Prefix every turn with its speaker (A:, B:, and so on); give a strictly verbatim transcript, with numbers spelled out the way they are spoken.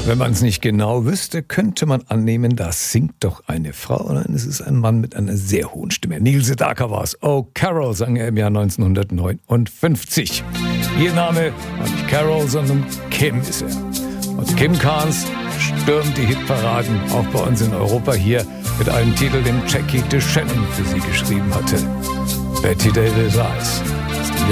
A: Wenn man es nicht genau wüsste, könnte man annehmen, das singt doch eine Frau. Nein, es ist ein Mann mit einer sehr hohen Stimme. Neil Sedaka war es. Oh, Carol sang er im Jahr neunzehnhundertneunundfünfzig. Ihr Name war nicht Carol, sondern Kim ist er. Und Kim Carnes stürmt die Hitparaden, auch bei uns in Europa hier, mit einem Titel, den Jackie DeShannon für sie geschrieben hatte. Betty Davis Eyes.